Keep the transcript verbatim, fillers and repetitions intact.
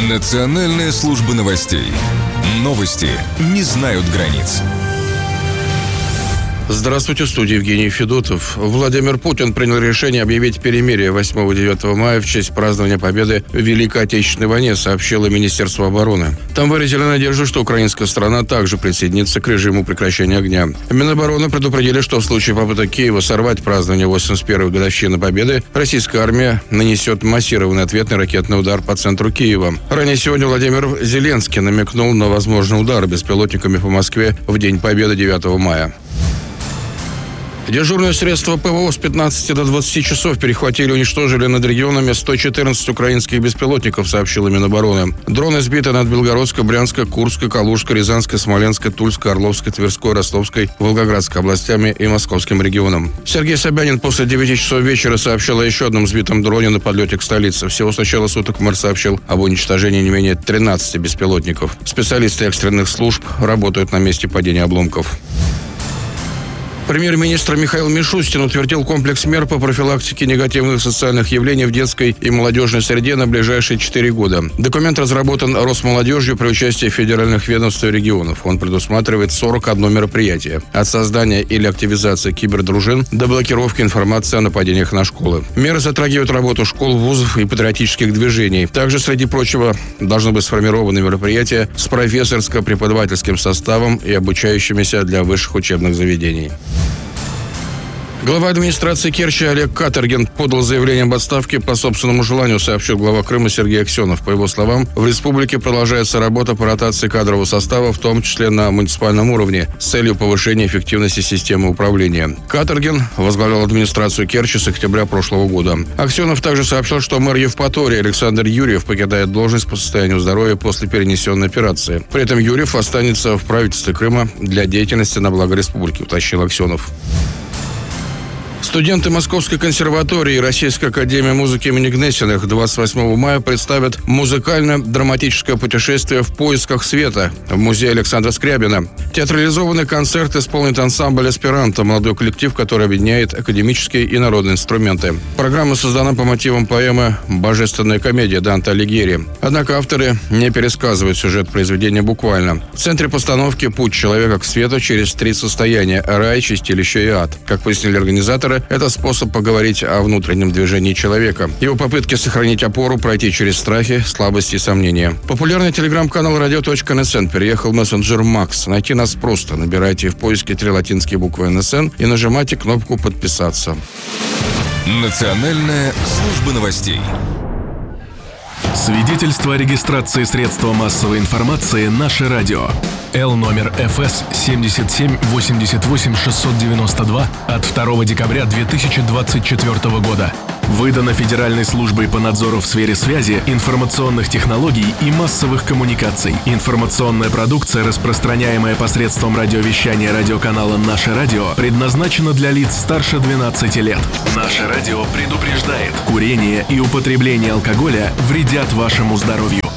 Национальная служба новостей. Новости не знают границ. Здравствуйте, в студии Евгений Федотов. Владимир Путин принял решение объявить перемирие восьмого-девятого мая в честь празднования победы в Великой Отечественной войне, сообщило Министерство обороны. Там выразили надежду, что украинская сторона также присоединится к режиму прекращения огня. Минобороны предупредили, что в случае попыток Киева сорвать празднование восемьдесят первой годовщины победы, российская армия нанесет массированный ответный ракетный удар по центру Киева. Ранее сегодня Владимир Зеленский намекнул на возможный удар беспилотниками по Москве в день победы девятого мая. Дежурные средства ПВО с пятнадцати до двадцати часов перехватили и уничтожили над регионами сто четырнадцать украинских беспилотников, сообщила Минобороны. Дроны сбиты над Белгородской, Брянской, Курской, Калужской, Рязанской, Смоленской, Тульской, Орловской, Тверской, Ростовской, Волгоградской областями и Московским регионом. Сергей Собянин после девяти часов вечера сообщил о еще одном сбитом дроне на подлете к столице. Всего с начала суток мэр сообщил об уничтожении не менее тринадцати беспилотников. Специалисты экстренных служб работают на месте падения обломков. Премьер-министр Михаил Мишустин утвердил комплекс мер по профилактике негативных социальных явлений в детской и молодежной среде на ближайшие четыре года. Документ разработан Росмолодежью при участии федеральных ведомств и регионов. Он предусматривает сорок одно мероприятие. От создания или активизации кибердружин до блокировки информации о нападениях на школы. Меры затрагивают работу школ, вузов и патриотических движений. Также, среди прочего, должны быть сформированы мероприятия с профессорско-преподавательским составом и обучающимися для высших учебных заведений. Глава администрации Керчи Олег Каторгин подал заявление об отставке по собственному желанию, сообщил глава Крыма Сергей Аксенов. По его словам, в республике продолжается работа по ротации кадрового состава, в том числе на муниципальном уровне, с целью повышения эффективности системы управления. Каторгин возглавлял администрацию Керчи с октября прошлого года. Аксенов также сообщил, что мэр Евпатории Александр Юрьев покидает должность по состоянию здоровья после перенесенной операции. При этом Юрьев останется в правительстве Крыма для деятельности на благо республики, уточнил Аксенов. Студенты Московской консерватории и Российской академии музыки имени Гнесиных двадцать восьмого мая представят музыкально-драматическое путешествие «В поисках света» в музее Александра Скрябина. Театрализованный концерт исполнит ансамбль «Аспиранта», молодой коллектив, который объединяет академические и народные инструменты. Программа создана по мотивам поэмы «Божественная комедия» Данте Алигьери. Однако авторы не пересказывают сюжет произведения буквально. В центре постановки «Путь человека к свету через три состояния – рай, чистилище и ад». Как пояснили организаторы, это способ поговорить о внутреннем движении человека, его попытке сохранить опору, пройти через страхи, слабости и сомнения. Популярный телеграм-канал радио точка эн эс эн переехал в мессенджер Макс. Найти нас просто. Набирайте в поиске три латинские буквы эн эс эн и нажимайте кнопку «Подписаться». Национальная служба новостей. Свидетельство о регистрации средства массовой информации «Наше радио». Л номер эф эс семь семь восемь восемь шесть девять два от второго декабря две тысячи двадцать четвёртого года. Выдано Федеральной службой по надзору в сфере связи, информационных технологий и массовых коммуникаций. Информационная продукция, распространяемая посредством радиовещания радиоканала «Наше радио», предназначена для лиц старше двенадцати лет. «Наше радио» предупреждает: курение и употребление алкоголя вредят вашему здоровью.